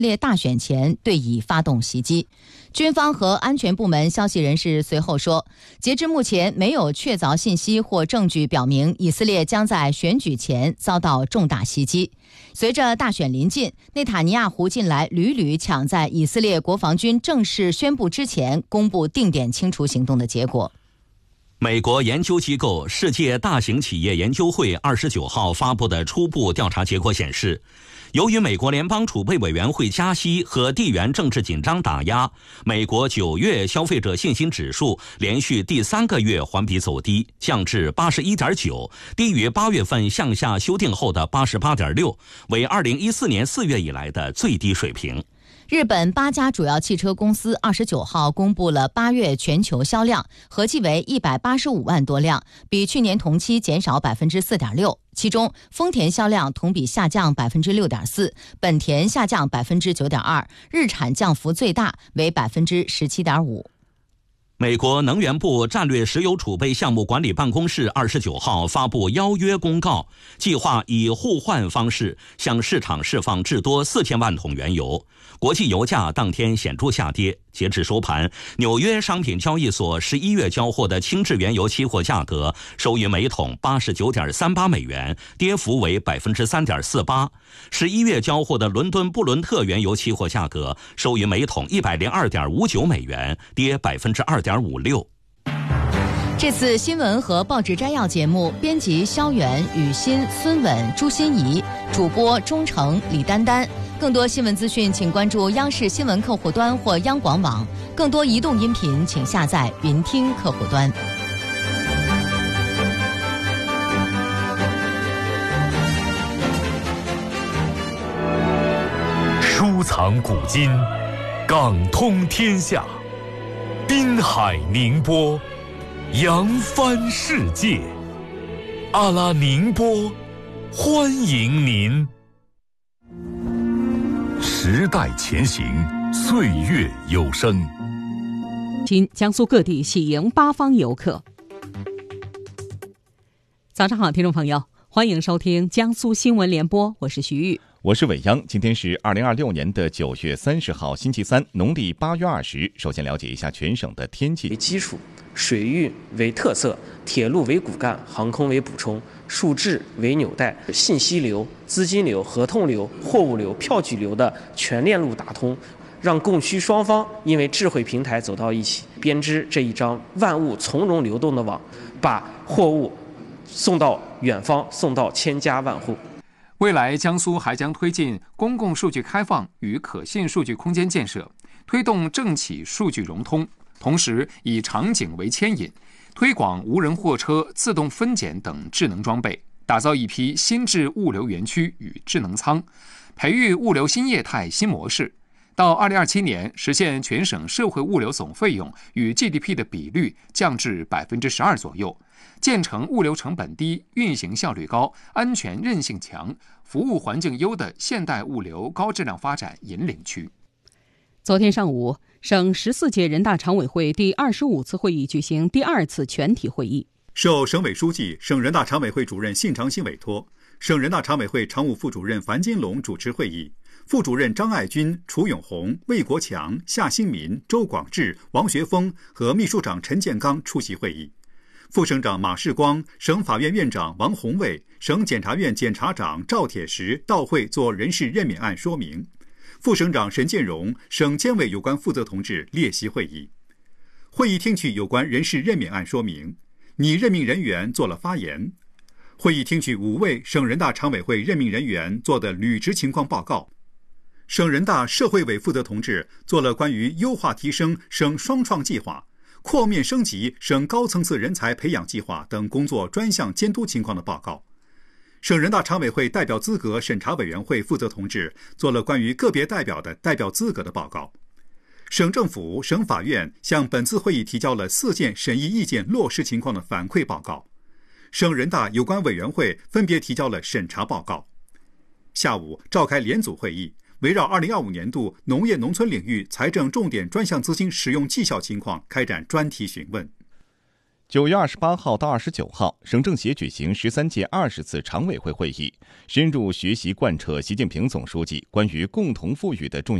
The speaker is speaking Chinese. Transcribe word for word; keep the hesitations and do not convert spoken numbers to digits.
列大选前对以发动袭击。军方和安全部门消息人士随后说，截至目前没有确凿信息或证据表明以色列将在选举前遭到重大袭击。随着大选临近，内塔尼亚胡近来屡屡抢在以色列国防军正式宣布之前公布定点清除行动的结果。 美国研究机构世界大型企业研究会二十九号发布的初步调查结果显示，由于美国联邦储备委员会加息和地缘政治紧张打压，美国九月消费者信心指数连续第三个月环比走低，降至 八十一点九， 低于八月份向下修订后的 八十八点六， 为二零一四年四月以来的最低水平。 日本八家主要汽车公司二十九号公布了八月全球销量，合计为一百八十五万多辆，比去年同期减少 百分之四点六。 其中丰田销量同比下降 百分之六点四， 本田下降 百分之九点二， 日产降幅最大为 百分之十七点五。 美国能源部战略石油储备项目管理办公室二十九号发布邀约公告，计划以互换方式向市场释放至多四千万桶原油。国际油价当天显著下跌，截至收盘，纽约商品交易所十一月交货的轻质原油期货价格收于每桶 八十九点三八美元，跌幅为 百分之三点四八。十一月交货的伦敦布伦特原油期货价格收于每桶 一百零二点五九美元，跌 百分之二点五六。 这次新闻和报纸摘要节目，编辑肖远、雨欣、孙稳、朱欣怡，主播钟诚、李丹丹。更多新闻资讯，请关注央视新闻客户端或央广网。更多移动音频，请下载云听客户端。 收藏古今，港通天下，滨海宁波，扬帆世界。阿拉宁波，欢迎您。时代前行，岁月有声。 今江苏各地喜迎八方游客。早上好，听众朋友，欢迎收听江苏新闻联播，我是徐玉。 我是伟央。今天是二零二六年的九月三十号，星期三，农历八月二十。首先了解一下全省的天气。 为基础，水域为特色，铁路为骨干，航空为补充，数字为纽带，信息流、资金流、合同流、货物流、票据流的全链路打通，让供需双方因为智慧平台走到一起，编织这一张万物从容流动的网，把货物送到远方，送到千家万户。 未来，江苏还将推进公共数据开放与可信数据空间建设，推动政企数据融通，同时以场景为牵引，推广无人货车、自动分拣等智能装备，打造一批新质物流园区与智能仓，培育物流新业态新模式。到二零二七年，实现全省社会物流总费用与 G D P 的比率降至百分之十二左右，建成物流成本低、运行效率高、安全韧性强、服务环境优的现代物流高质量发展引领区。 昨天上午，省十四届人大常委会第二十五次会议举行第二次全体会议。 受省委书记、省人大常委会主任信长新委托，省人大常委会常务副主任樊金龙主持会议，副主任张爱军、楚永红、魏国强、夏兴民、周广智、王学峰和秘书长陈建刚出席会议。副省长马世光、省法院院长王宏伟、省检察院检察长赵铁石到会作人事任免案说明。副省长沈建荣、省监委有关负责同志列席会议。会议听取有关人事任免案说明，拟任命人员做了发言。会议听取五位省人大常委会任命人员做的履职情况报告。省人大社会委负责同志做了关于优化提升省双创计划、扩面升级省高层次人才培养计划等工作专项监督情况的报告。省人大常委会代表资格审查委员会负责同志做了关于个别代表的代表资格的报告。省政府、省法院向本次会议提交了四件审议意见落实情况的反馈报告。省人大有关委员会分别提交了审查报告。下午召开联组会议，围绕二零二五年度农业农村领域财政重点专项资金使用绩效情况开展专题询问。 九月二十八号到二十九号，省政协举行十三届二十次常委会会议，深入学习贯彻习近平总书记关于共同富裕的重要